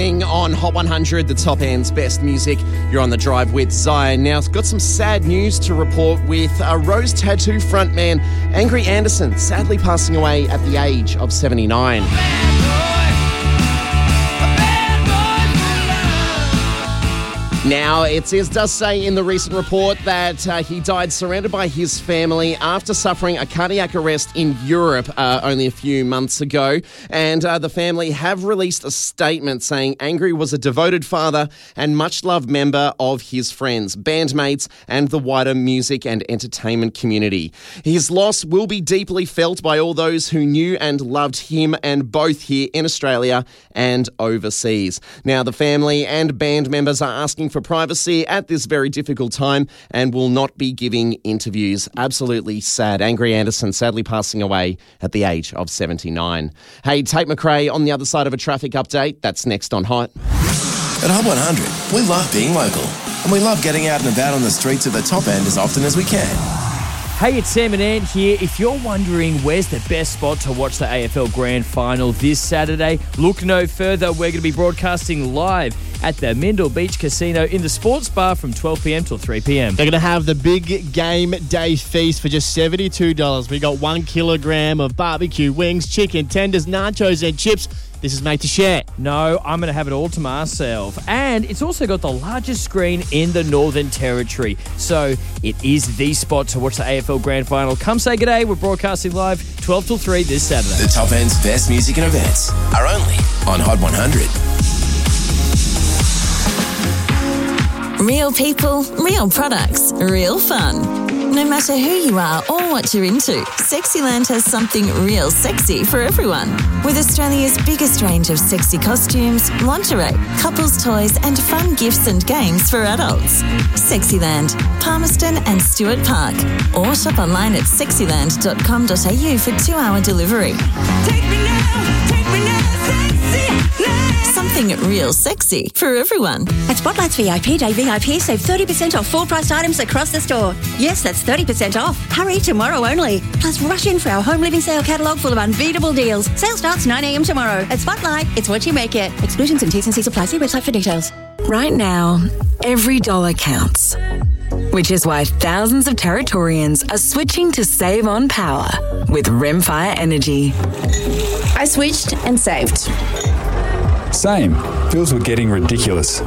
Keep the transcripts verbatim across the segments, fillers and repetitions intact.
morning on Hot one hundred, the top end's best music. You're on the drive with Zion. Now, got some sad news to report with a Rose Tattoo frontman, Angry Anderson, sadly passing away at the age of seventy-nine. Now, it is, does say in the recent report that uh, he died surrounded by his family after suffering a cardiac arrest in Europe uh, only a few months ago. And uh, the family have released a statement saying Angry was a devoted father and much-loved member of his friends, bandmates, and the wider music and entertainment community. His loss will be deeply felt by all those who knew and loved him, and both here in Australia and overseas. Now, the family and band members are asking for privacy at this very difficult time and will not be giving interviews. Absolutely sad. Angry Anderson sadly passing away at the age of seventy-nine. Hey, Tate McRae on the other side of a traffic update. That's next on Hot. At Hot one hundred, we love being local and we love getting out and about on the streets of the top end as often as we can. Hey, it's Sam and Ant here. If you're wondering where's the best spot to watch the A F L Grand Final this Saturday, look no further. We're going to be broadcasting live at the Mendel Beach Casino in the Sports Bar from twelve p.m. till three p.m. They're going to have the big game day feast for just seventy-two dollars. We got one kilogram of barbecue wings, chicken tenders, nachos and chips. This is made to share. No, I'm going to have it all to myself. And it's also got the largest screen in the Northern Territory. So it is the spot to watch the A F L Grand Final. Come say good day. We're broadcasting live twelve till three this Saturday. The top end's best music and events are only on Hot one hundred. Real people, real products, real fun. No matter who you are or what you're into, Sexyland has something real sexy for everyone. With Australia's biggest range of sexy costumes, lingerie, couples toys and fun gifts and games for adults. Sexyland, Palmerston and Stewart Park. Or shop online at sexyland dot com dot a u for two-hour delivery. Take me now, take me now, Sexyland. Something real sexy for everyone. At Spotlight's V I P Day V I P, save thirty percent off full-priced items across the store. Yes, that's thirty percent off. Hurry, tomorrow only. Plus, rush in for our home living sale catalogue full of unbeatable deals. Sale starts nine a.m. tomorrow. At Spotlight, it's what you make it. Exclusions and T's and C's apply. See website for details. Right now, every dollar counts. Which is why thousands of Territorians are switching to save on power with Rimfire Energy. I switched and saved. Same. Bills were getting ridiculous.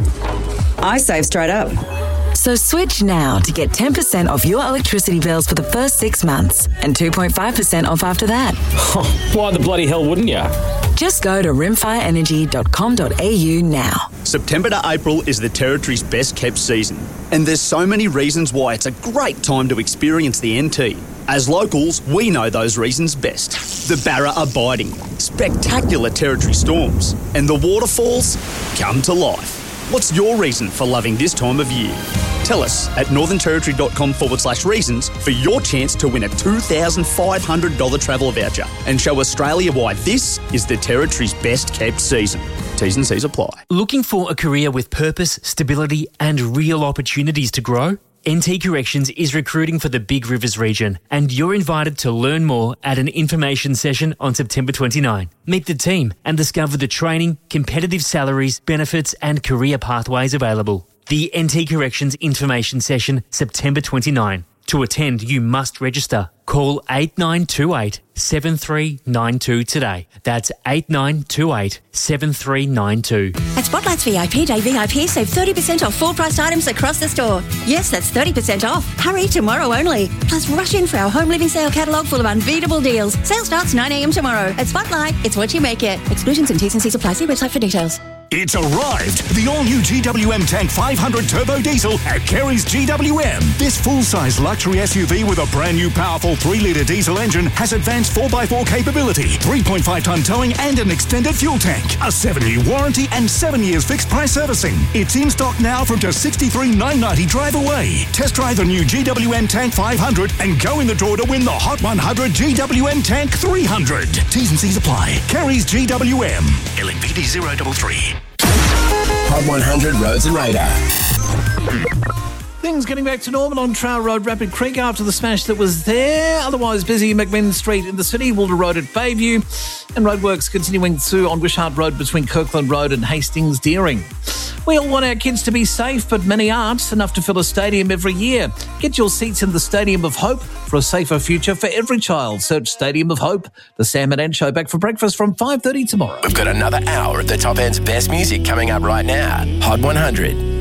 I saved straight up. So switch now to get ten percent off your electricity bills for the first six months and two point five percent off after that. Why the bloody hell wouldn't you? Just go to rimfire energy dot com dot a u now. September to April is the Territory's best kept season, and there's so many reasons why it's a great time to experience the N T. As locals, we know those reasons best. The Barra are biting, spectacular Territory storms, and the waterfalls come to life. What's your reason for loving this time of year? Tell us at northern territory dot com forward slash reasons for your chance to win a two thousand five hundred dollars travel voucher and show Australia why this is the Territory's best kept season. T's and C's apply. Looking for a career with purpose, stability and real opportunities to grow? N T Corrections is recruiting for the Big Rivers region, and you're invited to learn more at an information session on September twenty-ninth. Meet the team and discover the training, competitive salaries, benefits and career pathways available. The N T Corrections information session, September twenty-ninth. To attend, you must register. Call eight nine two eight, seven three nine two today. That's eight nine two eight, seven three nine two. At Spotlight's V I P Day V I P, save thirty percent off full-priced items across the store. Yes, that's thirty percent off. Hurry, tomorrow only. Plus, rush in for our home living sale catalogue full of unbeatable deals. Sale starts nine a.m. tomorrow. At Spotlight, it's what you make it. Exclusions and T's and C's apply. See website for details. It's arrived! The all-new G W M Tank five hundred Turbo Diesel at Kerry's G W M. This full-size luxury S U V with a brand new powerful three litre diesel engine has advanced four by four capability, three point five tonne towing and an extended fuel tank, a seven-year warranty and seven years fixed price servicing. It's in stock now from just sixty-three thousand nine hundred ninety drive away. Test drive the new G W M Tank five hundred and go in the draw to win the Hot one hundred G W M Tank three hundred. T's and C's apply. Kerry's G W M. L N P D zero three three. Hot one hundred Roads and Radar. Things getting back to normal on Trail Road, Rapid Creek after the smash that was there. Otherwise busy McMinn Street in the city, Walter Road at Bayview, and roadworks continuing through on Wishart Road between Kirkland Road and Hastings Deering. We all want our kids to be safe, but many aren't enough to fill a stadium every year. Get your seats in the Stadium of Hope for a safer future for every child. Search Stadium of Hope. The Sam and Ann Show back for breakfast from five thirty tomorrow. We've got another hour of the top end's best music coming up right now. Hot one hundred.